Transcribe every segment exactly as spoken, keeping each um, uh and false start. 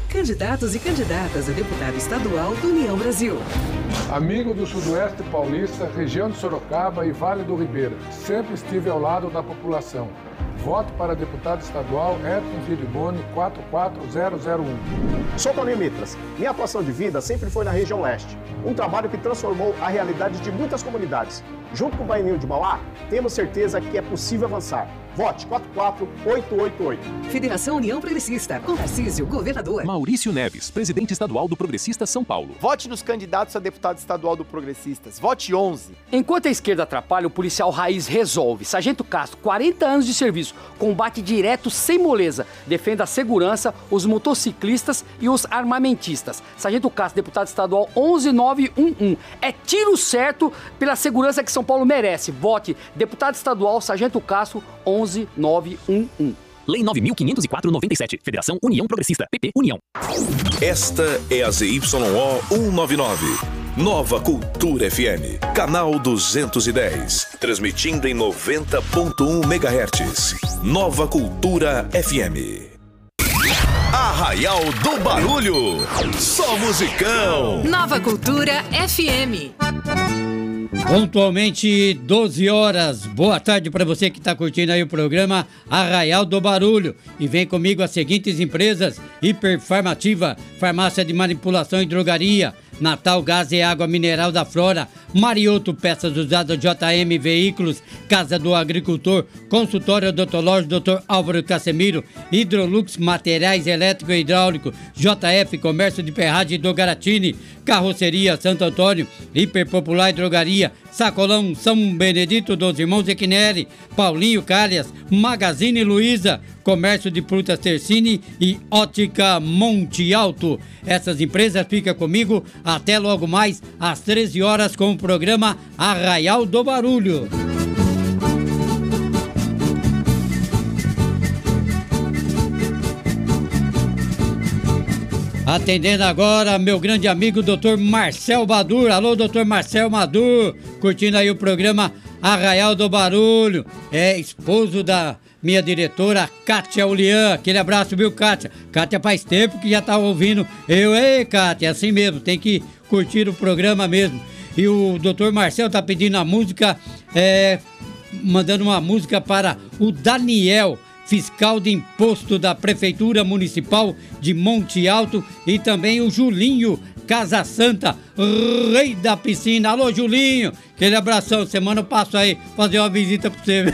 Candidatos e candidatas a deputado estadual do União Brasil. Amigo do Sudoeste Paulista, região de Sorocaba e Vale do Ribeira. Sempre estive ao lado da população. Voto para deputado estadual Edson Filiboni quatro quatro zero zero um. Sou Toninho Mitras. Minha atuação de vida sempre foi na região leste. Um trabalho que transformou a realidade de muitas comunidades. Junto com o Baianinho de Mauá, temos certeza que é possível avançar. Vote quatro quatro oito oito oito. Federação União Progressista, com Tarcísio, governador. Maurício Neves, presidente estadual do Progressistas São Paulo. Vote nos candidatos a deputado estadual do Progressistas. Vote onze. Enquanto a esquerda atrapalha, o policial raiz resolve. Sargento Castro, quarenta anos de serviço, combate direto sem moleza. Defenda a segurança, os motociclistas e os armamentistas. Sargento Castro, deputado estadual onze nove um um. É tiro certo pela segurança que São Paulo merece. Vote deputado estadual Sargento Castro onze nove um um. Lei nove mil quinhentos e quatro, noventa e sete. Federação União Progressista. P P União. Esta é a Z Y O cento e noventa e nove. Nova Cultura F M. Canal duzentos e dez. Transmitindo em noventa ponto um megahertz. Nova Cultura F M. Arraial do Barulho. Só musicão. Nova Cultura F M. Pontualmente doze horas. Boa tarde para você que está curtindo aí o programa Arraial do Barulho. E vem comigo as seguintes empresas: Hiperfarmativa, farmácia de manipulação e drogaria, Natal Gás e Água Mineral da Flora, Marioto Peças Usadas J M Veículos, Casa do Agricultor, Consultório Odontológico doutor Álvaro Casemiro, Hidrolux Materiais Elétrico e Hidráulico, J F Comércio de Ferragem do Garatini, Carroceria Santo Antônio, Hiperpopular Drogaria, Sacolão São Benedito dos Irmãos Equinelli, Paulinho Calhas, Magazine Luiza, Comércio de Frutas Tercini e Ótica Monte Alto. Essas empresas ficam comigo até logo mais às treze horas com o programa Arraial do Barulho. Atendendo agora, meu grande amigo doutor Marcel Badur. Alô, doutor Marcel Badur, curtindo aí o programa Arraial do Barulho. É esposo da minha diretora, Kátia Ulian. Aquele abraço, viu, Kátia? Kátia faz tempo que já tá ouvindo eu. Ei, Kátia, é assim mesmo, tem que curtir o programa mesmo. E o doutor Marcel tá pedindo a música, é, mandando uma música para o Daniel, fiscal de imposto da Prefeitura Municipal de Monte Alto, e também o Julinho Casa Santa, rei da piscina. Alô, Julinho, aquele abração. Semana eu passo aí fazer uma visita pra você.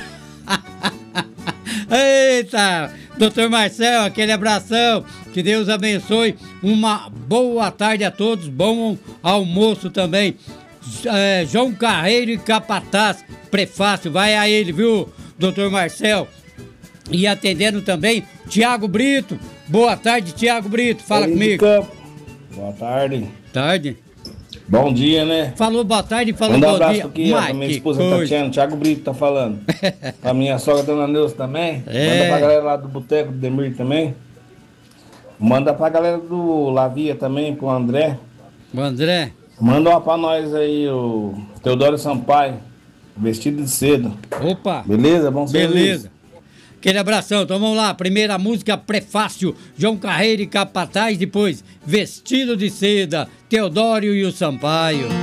Eita, doutor Marcel, aquele abração. Que Deus abençoe. Uma boa tarde a todos, bom almoço também. É, João Carreiro e Capataz, prefácio, vai a ele, viu, doutor Marcel? E atendendo também, Tiago Brito. Boa tarde, Tiago Brito. Fala comigo. Boa tarde. Tarde. Bom dia, né? Falou boa tarde, falou Manda um bom abraço dia. aqui, ó, pra minha esposa Tatiana, Tiago Brito tá falando. Pra minha sogra, Dona Neuza também. É. Manda pra galera lá do Boteco do Demir também. Manda pra galera do Lavia também, pro André. O André. Manda uma pra nós aí, o Teodoro Sampaio, vestido de seda. Opa. Beleza? Bom serviço. Beleza. Aquele abração, então vamos lá, primeira música, prefácio, João Carreiro e Capataz, depois Vestido de Seda, Teodoro e o Sampaio.